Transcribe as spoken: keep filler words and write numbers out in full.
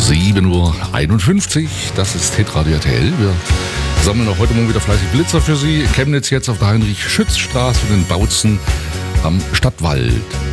sieben Uhr einundfünfzig, das ist Hitradio R T L. Wir sammeln auch heute Morgen wieder fleißig Blitzer für Sie. Chemnitz jetzt auf der Heinrich-Schütz-Straße und in Bautzen am Stadtwald.